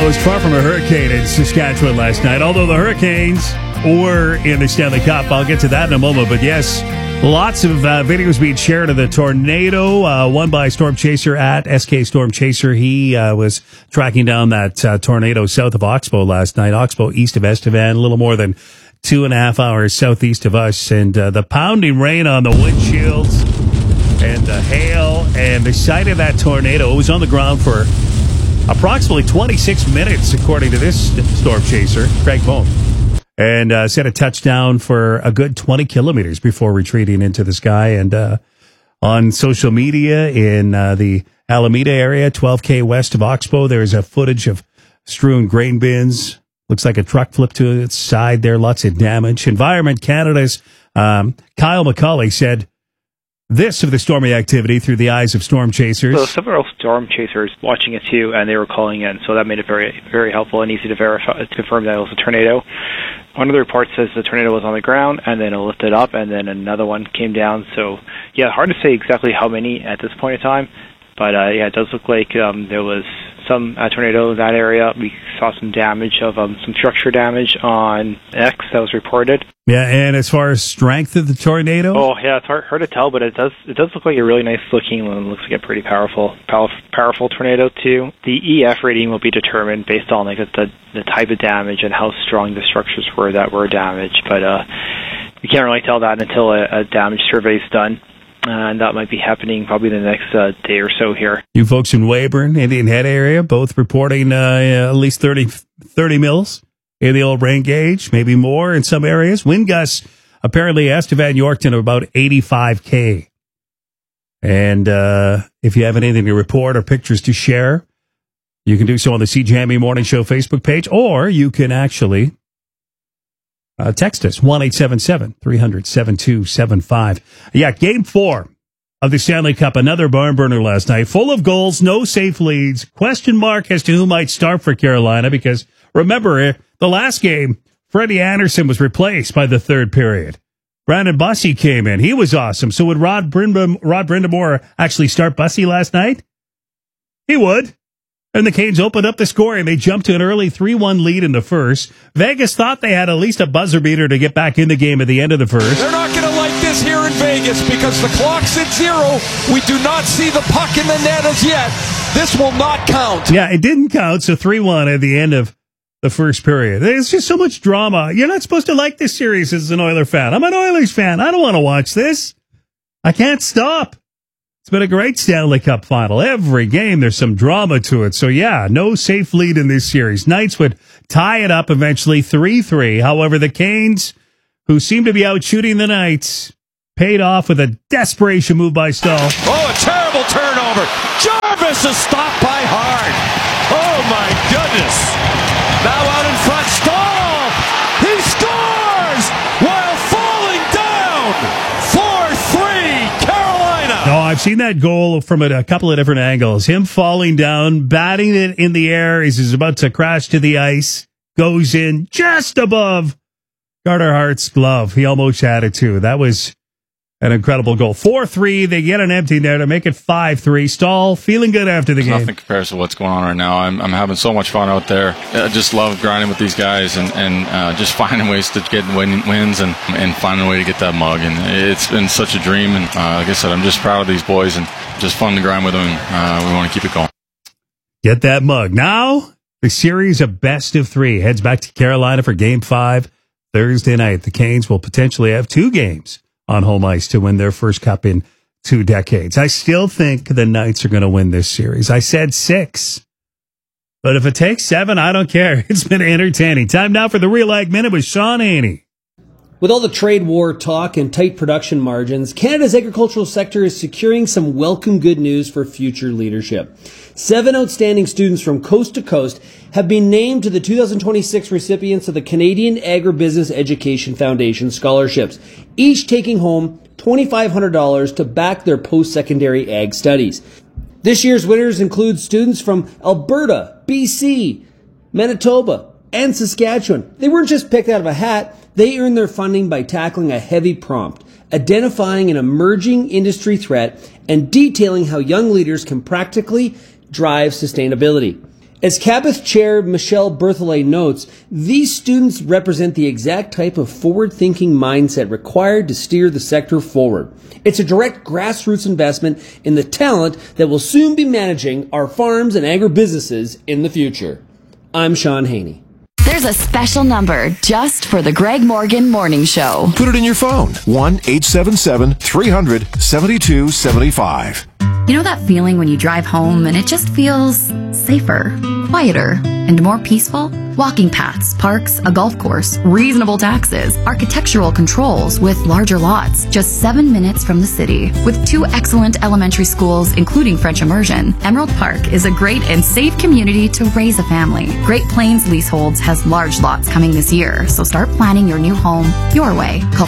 was far from a hurricane in Saskatchewan last night, although the Hurricanes were in the Stanley Cup. I'll get to that in a moment. But yes, lots of videos being shared of the tornado, one by Storm Chaser at SK Storm Chaser. He was tracking down that tornado south of Oxbow last night. Oxbow east of Estevan, a little more than 2.5 hours southeast of us. And the pounding rain on the windshields and the hail and the site of that tornado. It was on the ground for approximately 26 minutes, according to this storm chaser, Craig Bone, and set a touchdown for a good 20 kilometers before retreating into the sky. And on social media in the Alameda area, 12K west of Oxbow, there's a footage of strewn grain bins. Looks like a truck flipped to its side there. Lots of damage. Environment Canada's Kyle McCauley said this of the stormy activity through the eyes of storm chasers. So several storm chasers watching it too, and they were calling in, so that made it very, very helpful and easy to verify, to confirm that it was a tornado. One of the reports says the tornado was on the ground, and then it lifted up, and then another one came down. So, yeah, hard to say exactly how many at this point in time, but yeah, it does look like there was some tornado in that area. We saw some damage of some structure damage on X that was reported. Yeah, and as far as strength of the tornado? Oh, yeah, it's hard to tell, but it does look like a really nice looking one. It looks like a pretty powerful tornado too. The EF rating will be determined based on like the type of damage and how strong the structures were that were damaged. But we can't really tell that until a damage survey is done. And that might be happening probably the next day or so here. You folks in Weyburn, Indian Head area, both reporting at least 30 mils in the old rain gauge, maybe more in some areas. Wind gusts, apparently, Estevan, Yorkton, are about 85K. And if you have anything to report or pictures to share, you can do so on the CJME Morning Show Facebook page, or you can actually text us, 1-877-300-7275. Yeah, Game 4 of the Stanley Cup, another barn burner last night. Full of goals, no safe leads. Question mark as to who might start for Carolina, because remember, the last game, Freddie Anderson was replaced by the third period. Brandon Bussey came in. He was awesome. So would Rod Brindamore actually start Bussey last night? He would. And the Canes opened up the scoring. They jumped to an early 3-1 lead in the first. Vegas thought they had at least a buzzer beater to get back in the game at the end of the first. They're not going to like this here in Vegas because the clock's at 0. We do not see the puck in the net as yet. This will not count. Yeah, it didn't count, so 3-1 at the end of the first period. There's just so much drama. You're not supposed to like this series as an Oiler fan. I'm an Oilers fan. I don't want to watch this. I can't stop. It's been a great Stanley Cup final. Every game, there's some drama to it. So, yeah, no safe lead in this series. Knights would tie it up eventually 3-3. However, the Canes, who seem to be out shooting the Knights, paid off with a desperation move by Stahl. Oh, a terrible turnover. Jarvis is stopped by Hart. Oh, my goodness. Now out in front, Stahl. He scores while falling down. 4-3, Carolina. No, I've seen that goal from a couple of different angles. Him falling down, batting it in the air as he's about to crash to the ice, goes in just above Carter Hart's glove. He almost had it too. That was an incredible goal. 4-3, they get an empty there to make it 5-3. Stahl feeling good after the game. Nothing compares to what's going on right now. I'm having so much fun out there. I just love grinding with these guys and just finding ways to get wins and finding a way to get that mug. And it's been such a dream. And like I said, I'm just proud of these boys and just fun to grind with them. We want to keep it going. Get that mug. Now, the series of best of 3 heads back to Carolina for Game 5 Thursday night. The Canes will potentially have 2 games on home ice to win their first cup in 2 decades. I still think the Knights are going to win this series. I said 6. But if it takes 7, I don't care. It's been entertaining. Time now for the Real Ag Minute with Sean Haney. With all the trade war talk and tight production margins, Canada's agricultural sector is securing some welcome good news for future leadership. 7 outstanding students from coast to coast have been named to the 2026 recipients of the Canadian Agribusiness Education Foundation scholarships, each taking home $2,500 to back their post-secondary ag studies. This year's winners include students from Alberta, BC, Manitoba, and Saskatchewan. They weren't just picked out of a hat. They earned their funding by tackling a heavy prompt, identifying an emerging industry threat, and detailing how young leaders can practically drive sustainability. As Cabot Chair Michelle Berthollet notes, these students represent the exact type of forward-thinking mindset required to steer the sector forward. It's a direct grassroots investment in the talent that will soon be managing our farms and agribusinesses in the future. I'm Sean Haney. There's a special number just for the Greg Morgan Morning Show. Put it in your phone. 1-877-300-7275. You know that feeling when you drive home and it just feels safer, quieter, and more peaceful? Walking paths, parks, a golf course, reasonable taxes, architectural controls with larger lots, just 7 minutes from the city. With 2 excellent elementary schools, including French immersion, Emerald Park is a great and safe community to raise a family. Great Plains Leaseholds has large lots coming this year, so start planning your new home your way. Call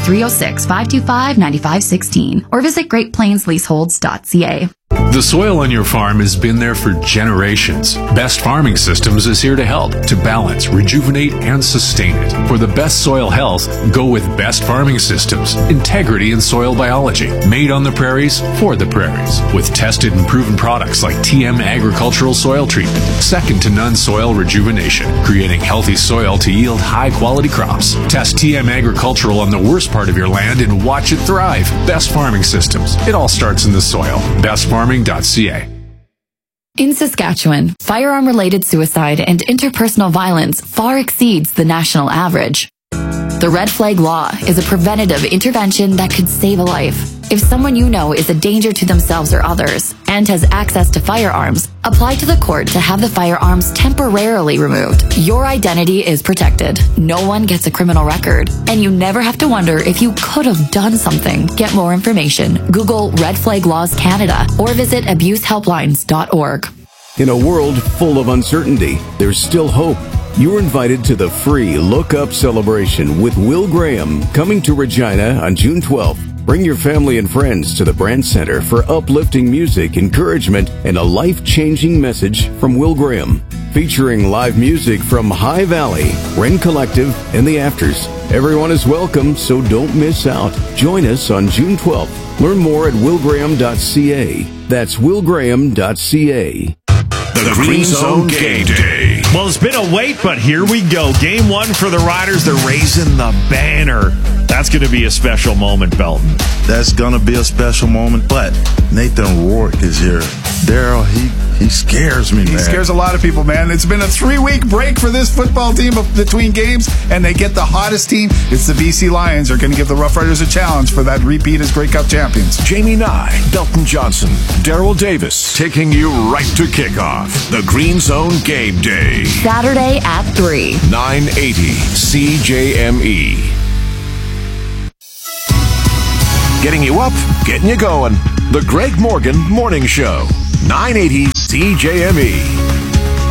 306-525-9516 or visit greatplainsleaseholds.ca. The soil on your farm has been there for generations. Best Farming Systems is here to help, to balance, rejuvenate, and sustain it. For the best soil health, go with Best Farming Systems. Integrity in soil biology. Made on the prairies, for the prairies. With tested and proven products like TM Agricultural Soil Treatment. Second to none soil rejuvenation. Creating healthy soil to yield high-quality crops. Test TM Agricultural on the worst part of your land and watch it thrive. Best Farming Systems. It all starts in the soil. BestFarming.ca. In Saskatchewan, firearm-related suicide and interpersonal violence far exceeds the national average. The Red Flag Law is a preventative intervention that could save a life. If someone you know is a danger to themselves or others and has access to firearms, apply to the court to have the firearms temporarily removed. Your identity is protected. No one gets a criminal record, and you never have to wonder if you could have done something. Get more information. Google Red Flag Laws Canada or visit abusehelplines.org. In a world full of uncertainty, there's still hope. You're invited to the free Look Up celebration with Will Graham, coming to Regina on June 12th. Bring your family and friends to the Brand Center for uplifting music, encouragement, and a life-changing message from Will Graham. Featuring live music from High Valley, Wren Collective, and The Afters. Everyone is welcome, so don't miss out. Join us on June 12th. Learn more at willgraham.ca. That's willgraham.ca. The Green Zone Game Day. Well, it's been a wait, but here we go. Game 1 for the Riders. They're raising the banner. That's going to be a special moment, Belton. That's going to be a special moment, but Nathan Rourke is here. Daryl, he scares me, man. He scares a lot of people, man. It's been a 3-week break for this football team between games, and they get the hottest team. It's the BC Lions. Are going to give the Rough Riders a challenge for that repeat as Grey Cup champions. Jamie Nye, Belton Johnson, Daryl Davis, taking you right to kickoff. The Green Zone Game Day. Saturday at 3. 980 CJME. Getting you up, getting you going. The Greg Morgan Morning Show. 980 CJME.